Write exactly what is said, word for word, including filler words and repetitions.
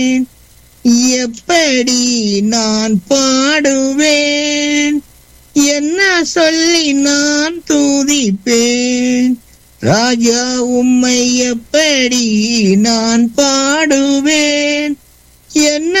எப்படி நான் பாடுவேன், என்ன சொல்லி நான் துதிப்பேன். ராஜா உம்மை எப்படி நான் பாடுவேன், என்ன